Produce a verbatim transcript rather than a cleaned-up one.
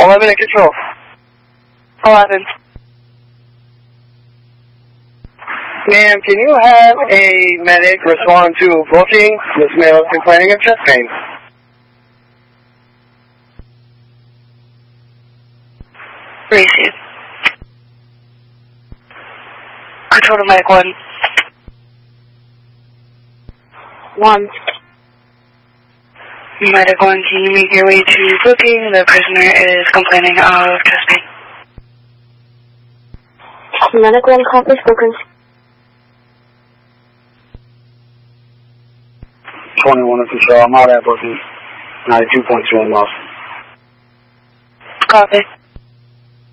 eleven in control. eleven. Ma'am, can you have a medic respond to a booking? This male is complaining of chest pain. Receive. Control to medic one. One. Medic one, can you make your way to booking? The prisoner is complaining of chest pain. Medic one, copy spoken. twenty-one in control. I'm out at booking. ninety-two point two, I'm off. Copy.